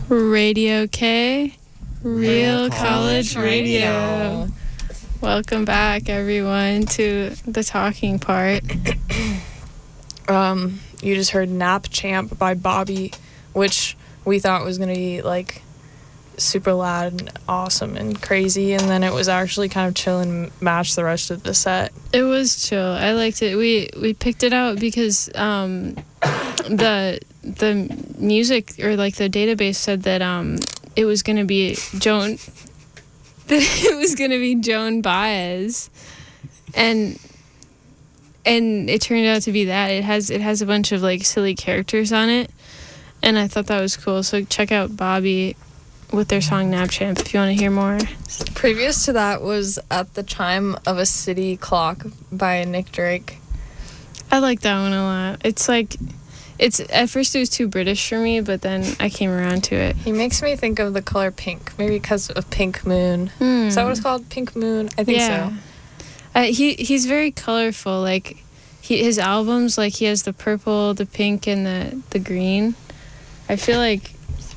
Radio K, Real College Radio. Welcome back, everyone, to the talking part. You just heard Nap Champ by Bobby, which we thought was going to be, like, super loud and awesome and crazy, and then it was actually kind of chill and matched the rest of the set. It was chill. I liked it. We picked it out because the music, or like the database, said that it was going to be Joan Baez, and it turned out to be that. It has a bunch of like silly characters on it, and I thought that was cool. So check out Bobby with their song Nap Champ if you want to hear more. Previous to that was At the Chime of a City Clock by Nick Drake. I like that one a lot. It's like, at first it was too British for me, but then I came around to it. He makes me think of the color pink, maybe because of Pink Moon. Is that what it's called? Pink Moon? I think so. He's very colorful. Like, his albums, like, he has the purple, the pink, and the green. I feel like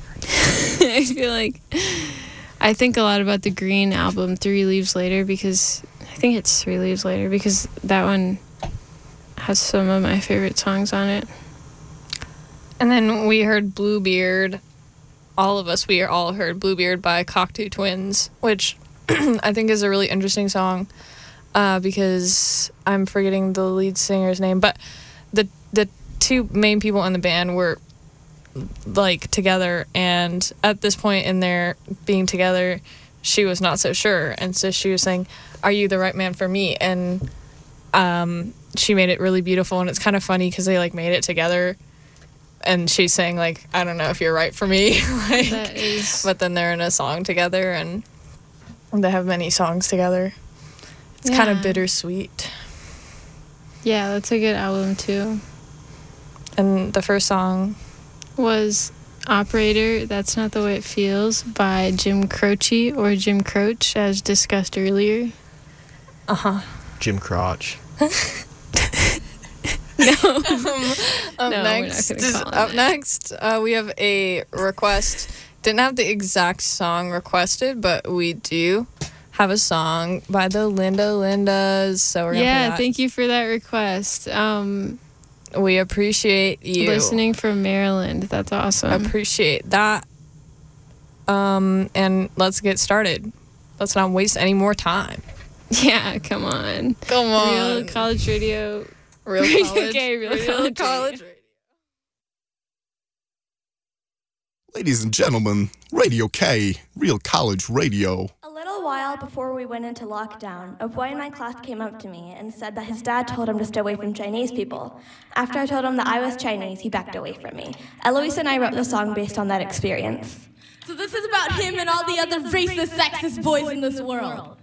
I think a lot about the Green album, 3 Leaves Later, because I think it's 3 Leaves Later, because that one has some of my favorite songs on it. And then we heard Bluebeard. We all heard Bluebeard by Cocteau Twins, which I think is a really interesting song because I'm forgetting the lead singer's name, but the two main people in the band were like together, and at this point in their being together, she was not so sure, and so she was saying, "Are you the right man for me?" And she made it really beautiful, and it's kind of funny because they like made it together, and she's saying like, "I don't know if you're right for me," but then they're in a song together, and they have many songs together. It's kind of bittersweet. Yeah, that's a good album too. And the first song was Operator, That's Not the Way It Feels by Jim Croce, or Jim Croce, as discussed earlier. Jim Crotch. Up next, we have a request. Didn't have the exact song requested, but we do have a song by the Linda Lindas. So we're gonna play that. Thank you for that request. We appreciate you listening from Maryland. That's awesome. Appreciate that. And let's get started. Let's not waste any more time. Yeah, come on. Real College Radio. Real College. Okay, Real College Radio. Ladies and gentlemen, Radio K, Real College Radio. A little while before we went into lockdown, a boy in my class came up to me and said that his dad told him to stay away from Chinese people. After I told him that I was Chinese, he backed away from me. Eloise and I wrote the song based on that experience. So this is about him and all the other racist, sexist boys in this world.